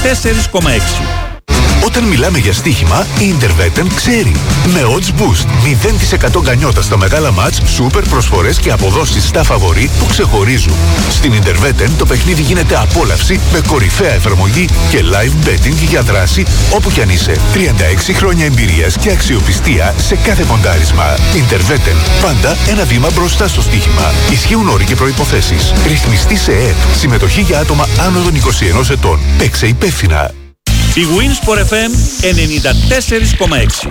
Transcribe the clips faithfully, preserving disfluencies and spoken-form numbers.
τέσσερα κόμμα έξι. Όταν μιλάμε για στοίχημα, η Interveten ξέρει. Με odds boost, μηδέν τοις εκατό γκανιότα στα μεγάλα μάτς, σούπερ προσφορές και αποδόσεις στα φαβορί που ξεχωρίζουν. Στην Interveten το παιχνίδι γίνεται απόλαυση με κορυφαία εφαρμογή και live betting για δράση όπου κι αν είσαι. τριάντα έξι χρόνια εμπειρίας και αξιοπιστία σε κάθε ποντάρισμα. Interveten, πάντα ένα βήμα μπροστά στο στοίχημα. Ισχύουν όροι και προϋποθέσεις. Ρυθμιστή σε ΕΕΠ. Συμμετοχή για άτομα άνω των είκοσι ενός ετών. Παίξε υπεύθυνα. Η Winsport εφ εμ ενενήντα τέσσερα κόμμα έξι.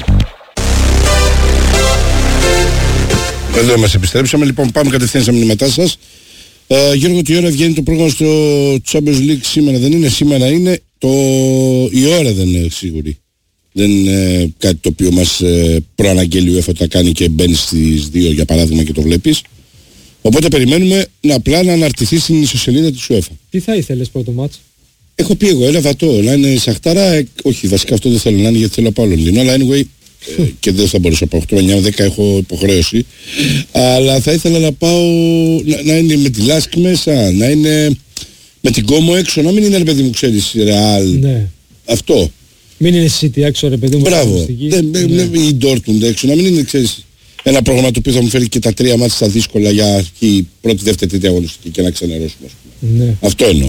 Εδώ μας επιστρέψαμε, λοιπόν πάμε κατευθείαν στα μηνύματά σας. ε, Γιώργο, τι ώρα βγαίνει το πρόγραμμα στο Champions League σήμερα? Δεν είναι σήμερα, είναι το... η ώρα δεν είναι σίγουρη. Δεν είναι κάτι το οποίο μας ε, προαναγγέλει η UEFA ότι θα κάνει και μπαίνει στις δύο για παράδειγμα και το βλέπεις. Οπότε περιμένουμε να απλά να αναρτηθεί στην ιστοσελίδα της UEFA. Τι θα ήθελες πρώτο μάτς? Έχω πει εγώ, ένα βατό, να είναι Σαχτάρα, ε, όχι βασικά αυτό δεν θέλω να είναι γιατί θέλω από άλλο Λονδίνο, αλλά anyway, ε, και δεν θα μπορούσα από οκτώ εννιά δέκα έχω υποχρέωση, αλλά θα ήθελα να πάω, να, να είναι με τη Λάσκ μέσα, να είναι με την Κόμο έξω, να μην είναι ρε παιδί μου ξέρεις, Ρεάλ, ναι. Αυτό. Μην είναι City έξω ρε παιδί μου. Μπράβο, δεν, ναι. Ναι, η Dortmund έξω, να μην είναι ξέρεις, ένα πρόγραμμα το οποίο θα μου φέρει και τα τρία μάτια στα δύσκολα για αρχή, πρώτη, δεύτερη, τρίτη αγωνιστική και να ξενερώσουμε. Ναι. Αυτό εννοώ.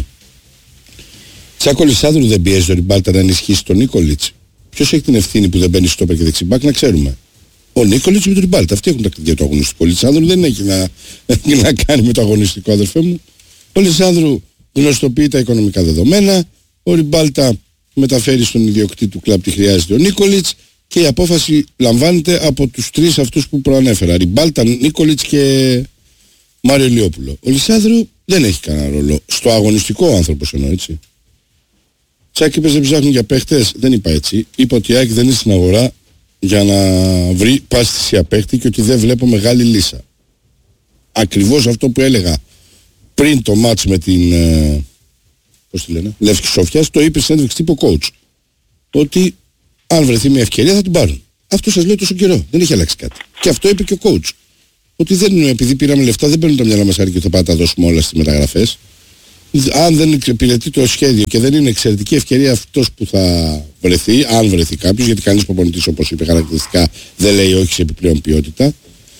Τσάκο Λισάνδρου δεν πιέζει το Ριμπάλτα να ενισχύσει τον Νίκολιτς. Ποιος έχει την ευθύνη που δεν μπαίνει στο όπερ και δεξιμπάκ, να ξέρουμε. Ο Νίκολιτς με τον Ριμπάλτα. Αυτοί έχουν τα κλειδιά του αγωνιστικού. Ο Λισάνδρου δεν έχει να, να κάνει με το αγωνιστικό, αδερφέ μου. Ο Λισάνδρου γνωστοποιεί τα οικονομικά δεδομένα. Ο Ριμπάλτα μεταφέρει στον ιδιοκτήτη του κλαμπ τι χρειάζεται ο Νίκολιτς και η απόφαση λαμβάνεται από τους τρεις αυτούς που προανέφερα. Ριμπάλτα, Νίκολιτς και Μάριο Λιόπουλο. Ο Λισάνδρου δεν έχει κανένα ρόλο. Στο αγωνιστικό άνθρωπος εννοώ, έτσι. Τσάκη είπες δεν ψάχνουν για παίχτες, δεν είπα έτσι. Είπα ότι η ΑΕΚ δεν είναι στην αγορά για να βρει πάση θυσία παίχτη και ότι δεν βλέπω μεγάλη λύσα. Ακριβώς αυτό που έλεγα πριν το μάτς με την ε, πώς τη λένε, Λεύκη Σόφιας, το είπε στην έντευξη τύπου coach. Ότι αν βρεθεί μια ευκαιρία θα την πάρουν. Αυτό σας λέω τόσο καιρό, δεν έχει αλλάξει κάτι. Και αυτό είπε και ο coach. Ότι δεν, επειδή πήραμε λεφτά δεν παίρνουν τα μυαλά μας άρη και θα πάμε τα δώσουμε όλα στις μεταγραφές. Αν δεν εξυπηρετεί το σχέδιο και δεν είναι εξαιρετική ευκαιρία αυτός που θα βρεθεί, αν βρεθεί κάποιος, γιατί κανείς προπονητής όπως είπε χαρακτηριστικά δεν λέει όχι σε επιπλέον ποιότητα,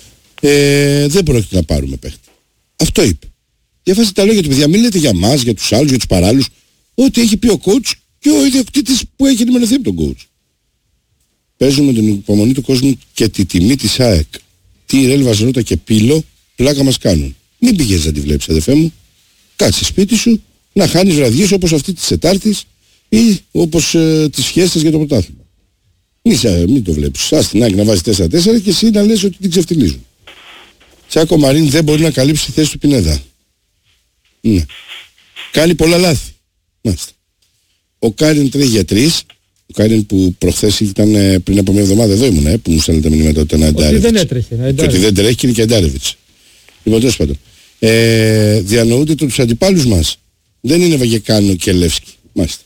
ε, δεν πρόκειται να πάρουμε παίχτη. Αυτό είπε. Διαβάζετε τα λόγια του παιδιά, μην λέτε για μας, για τους άλλους, για τους παράλληλους, ό,τι έχει πει ο coach και ο ιδιοκτήτης που έχει ενημερωθεί από τον coach. Παίζουμε την υπομονή του κόσμου και τη τιμή της ΑΕΚ. Τι Ρέλ Βαζενότα και Πύλο πλάκα μας κάνουν. Μην πηγαίνεις να τη βλέπεις αδερφέ μου. Κάτσε σπίτι σου να χάνεις βραδιές όπως αυτή της Τετάρτης ή όπως ε, τις φιέστες για το πρωτάθλημα. Μην, μην το βλέπεις. Σας την ΑΕΚ να βάζει τέσσερα τέσσερα και εσύ να λες ότι την ξεφτιλίζουν. Τσάκο Μαρίν δεν μπορεί να καλύψει τη θέση του Πινέδα. Ναι. Κάνει πολλά λάθη. Μάλιστα. Ο Κάριν τρέχει για τρεις. Ο Κάριν που προχθές ήταν ε, πριν από μια εβδομάδα εδώ ήμουν, ε, που μου στέλνετε μηνύματα ότι ήταν Αντάρεβιτς. Ότι δεν έτρεχε. Και ότι δεν τρέχει και είναι και Αντάρεβιτς. Λοιπόν, τέλος πάντων. Ε, διανοούνται τους αντιπάλους μας. Δεν είναι Βαγεκάνο και Λεύσκι. Μάλιστα.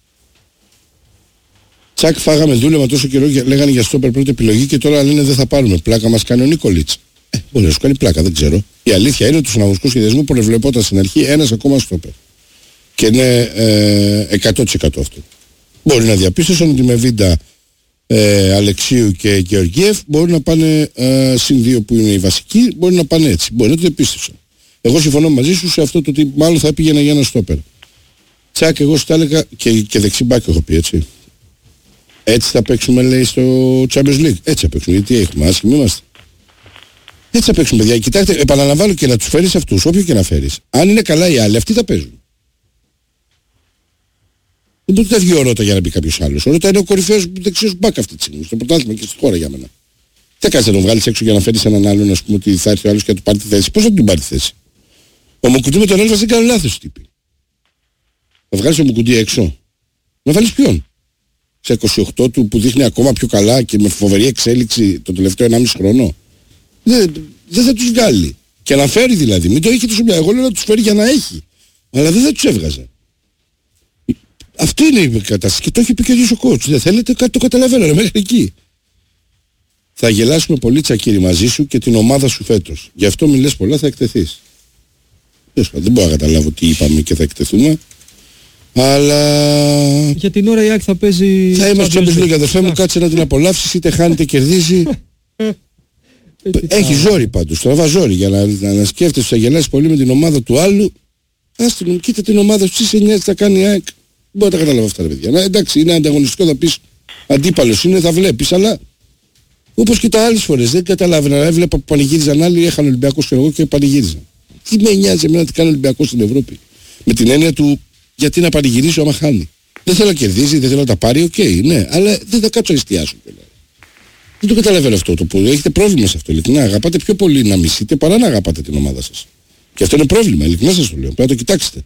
Τσακ, φάγαμε δούλευμα τόσο καιρό, λέγανε για στόπερ πρώτη επιλογή και τώρα λένε δεν θα πάρουμε. Πλάκα μας κάνει ο Νίκολιτς. Ε, μπορεί να σου κάνει πλάκα, δεν ξέρω. Η αλήθεια είναι ότι του συναγωνιστικού σχεδιασμού προβλεπόταν στην αρχή ένας ακόμα στόπερ. Και είναι ε, εκατό τοις εκατό αυτό. Μπορεί να διαπίστωσαν ότι με Βίντα, ε, Αλεξίου και Γεωργίευ μπορεί να πάνε ε, συν δύο που είναι οι βασικοί, μπορεί να πάνε έτσι. Μπορεί να το διαπίστωσαν. Εγώ συμφωνώ μαζί σου σε αυτό το ότι μάλλον θα πήγαινα για ένα στόπερ. Τσακ, εγώ σου τα έλεγα και, και δεξιμπάκ έχω πει έτσι. Έτσι θα παίξουμε λέει στο Champions League. Έτσι θα παίξουμε. Γιατί έχουμε άσχημοι είμαστε. Έτσι θα παίξουμε παιδιά. Κοιτάξτε, επαναλαμβάνω και να τους φέρεις αυτούς, όποιο και να φέρεις. Αν είναι καλά οι άλλοι, αυτοί θα παίζουν. Δεν μπορεί να βγει ο Ρώτα για να μπει κάποιος άλλος. Ο Ρώτα είναι ο κορυφαίος δεξιός μπακ αυτή τη στιγμή. Στο πρωτάθλημα και στη χώρα για μένα. Τι κάνεις να τον βγάλεις έξω για να φέρεις έναν άλλον, να πούμε ότι θα έρθει ο άλλος και να του πάρει τη θέση. Πώς θα του πάρει τη θέση. Ο Μουκουντή με τον Έλβας δεν κάνει λάθος τύπη. Θα βγάλεις τον Μουκουντή έξω. Να βάλεις ποιον. Σε είκοσι οκτώ του που δείχνει ακόμα πιο καλά και με φοβερή εξέλιξη το τελευταίο ενάμιση χρόνο. Δεν, δεν θα τους βγάλει. Και να φέρει δηλαδή. Μην το έχει τόσο μια. Εγώ λέω να τους φέρει για να έχει. Αλλά δεν θα τους έβγαζε. Αυτό είναι η κατάσταση. Και το έχει πει και ο ίδιος ο coach. Δεν θέλετε, κάτι το καταλαβαίνω. Ρε, μέχρι εκεί. Θα γελάσουμε πολύ Τσακίρι μαζί σου και την ομάδα σου φέτος. Γι' αυτό μην λες πολλά, θα εκτεθείς. Δεν μπορώ να καταλάβω τι είπαμε και θα εκτεθούμε. Αλλά... Για την ώρα η ΑΕΚ θα παίζει... Θα είμαστε Champions League, αδερφέ μου, κάτσε να την απολαύσεις, είτε χάνει είτε κερδίζει. Έχει ζόρι πάντως, τραβά ζόρι για να, να, να σκέφτεσαι, θα γελάσεις πολύ με την ομάδα του άλλου. Άστε μου, κοίτα την ομάδα σου, στις εννιά τι θα κάνει η ΑΕΚ. Μπορεί να τα καταλάβω αυτά, ρε παιδιά. Να, εντάξει, είναι ανταγωνιστικό, θα πεις αντίπαλος είναι, θα βλέπεις, αλλά όπως και τα άλλες φορές δεν καταλάβαινα. Έβλεπα που πανηγύριζαν άλλοι, έχανε Ολυμπιακός και εγώ και πανηγύριζαν. Τι με νοιάζει εμένα τι κάνει ο Ολυμπιακός στην Ευρώπη. Με την έννοια του γιατί να πανηγυρίσω άμα χάνει. Δεν θέλω να κερδίζει, δεν θέλω να τα πάρει, οκ, okay, ναι, αλλά δεν θα κάτσω να εστιάσω. Δεν το καταλαβαίνω αυτό το που έχετε πρόβλημα σε αυτό. Ειλικρινά, αγαπάτε πιο πολύ να μισείτε παρά να αγαπάτε την ομάδα σας. Και αυτό είναι πρόβλημα, ειλικρινά σας το λέω. Πρέπει να το κοιτάξετε.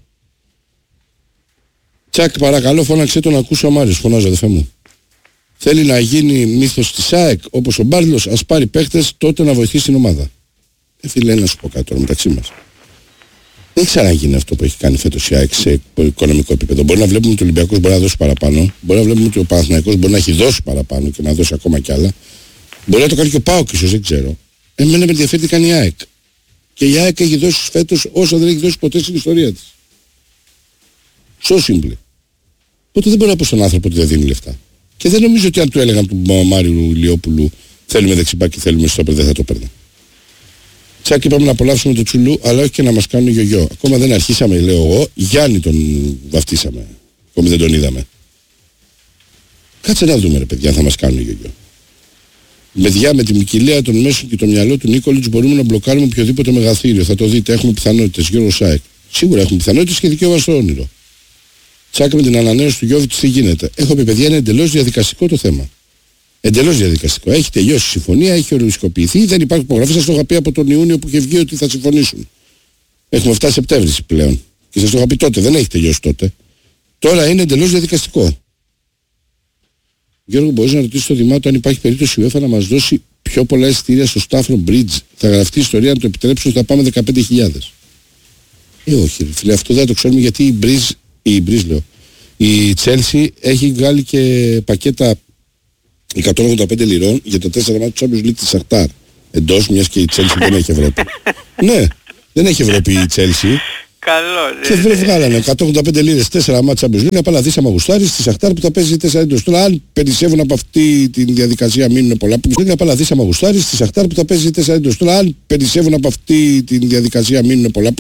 Τσακ, παρακαλώ, φώναξε τον να ακούσω ο Μάριος. Φωνάζω, αδερφέ μου. Θέλει να γίνει μύθος της ΑΕΚ όπως ο Μπάρλος, ας πάρει παίχτες τότε να βοηθήσει την ομάδα. Ε, φίλε, να σου πω κάτι τώρα μεταξύ μας. Δεν ξαναγίνει αυτό που έχει κάνει φέτος η ΑΕΚ σε οικονομικό επίπεδο. Μπορεί να βλέπουμε ότι ο Ολυμπιακός μπορεί να δώσει παραπάνω. Μπορεί να βλέπουμε ότι ο Παναθηναϊκός μπορεί να έχει δώσει παραπάνω και να δώσει ακόμα κι άλλα. Μπορεί να το κάνει και ο ΠΑΟΚ ίσως, δεν ξέρω. Εμένα με ενδιαφέρει τι κάνει η ΑΕΚ. Και η ΑΕΚ έχει δώσει φέτος όσα δεν έχει δώσει ποτέ στην ιστορία της. So simple. Οπότε δεν μπορώ να πω στον άνθρωπο ότι δεν δίνει λεφτά. Και δεν νομίζω ότι αν του έλεγαν του Μάριου Ηλιόπουλου θέλουμε δεξιμπάκι, θέλουμε στόπερ, δεν θα το παίρνει. Τσάκι, πάμε να απολαύσουμε το Τσουλού, αλλά όχι και να μας κάνουν γιογιό. Ακόμα δεν αρχίσαμε, λέω εγώ. Γιάννη τον βαφτίσαμε. Ακόμη δεν τον είδαμε. Κάτσε να δούμε, ρε παιδιά, αν θα μας κάνουν γιογιό. Παιδιά, με την ποικιλία των μέσων και το μυαλό του Νίκολιτς μπορούμε να μπλοκάρουμε οποιοδήποτε μεγαθύριο. Θα το δείτε, έχουμε πιθανότητες. Γιώργο Σάικ. Σίγουρα έχουμε πιθανότητες και δικαίωμα στο όνειρο. Τσάκα με την ανανέωση του Γιώβιτς τι γίνεται. Έχω πει, παιδιά, είναι εντελώς διαδικαστικό το θέμα. Εντελώς διαδικαστικό. Έχει τελειώσει η συμφωνία, έχει οριστικοποιηθεί, δεν υπάρχει υπογραφή. Σας το είχα πει από τον Ιούνιο που είχε βγει ότι θα συμφωνήσουν. Έχουμε φτάσει Σεπτέμβρη πλέον. Και σας το είχα πει τότε, δεν έχει τελειώσει τότε. Τώρα είναι εντελώς διαδικαστικό. Γιώργο, μπορείς να ρωτήσεις το Δημάτο αν υπάρχει περίπτωση η UEFA να μας δώσει πιο πολλά εισιτήρια στο Stafford Bridge. Θα γραφτεί η ιστορία, αν το επιτρέψουν θα πάμε δεκαπέντε χιλιάδες. Ε, όχι, φίλε, αυτό δεν το ξέρουμε γιατί η Bridge, η Bridge λέω, η Chelsea έχει βγάλει και πακέτα εκατόν ογδόντα πέντε λιρών για τα τέσσερα μάτια του Champions League της Σαχτάρ. Εντός, μιας και η Chelsea δεν έχει Ευρώπη. Ναι, δεν έχει Ευρώπη η Chelsea. Καλό, και βρε βγάλανε εκατόν ογδόντα πέντε λίρες, τέσσερα μάτια Champions League, απαλά δίσαμα γουστάρι στη Σαχτάρ που θα παίζει τέσσερα εντός. Τώρα αν περισσεύουν από αυτή τη διαδικασία μείνουν πολλά που είναι απαλά δίσαμα γουστάρι στη Σαχτάρ που θα παίζει τέσσερα εντός. Τώρα αν περισσεύουν από αυτή τη διαδικασία μείνουν πολλά